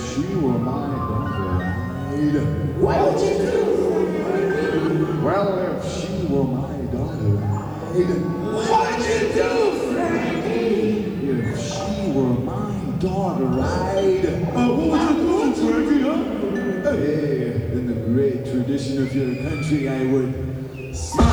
she were my daughter, I'd... What would you do, Frankie? Well, if she were my daughter, I'd... What would you do, Frankie? If she were my daughter, I'd... What would you do, Frankie, huh? Hey, in the great tradition of your country, I would...